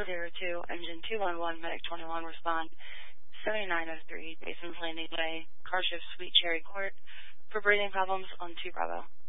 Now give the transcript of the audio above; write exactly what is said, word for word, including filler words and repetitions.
zero zero two, engine two one one, medic twenty-one, respond seventy-nine oh three, Basin's Landing Way, car shift Sweet Cherry Court, for breathing problems on two Bravo.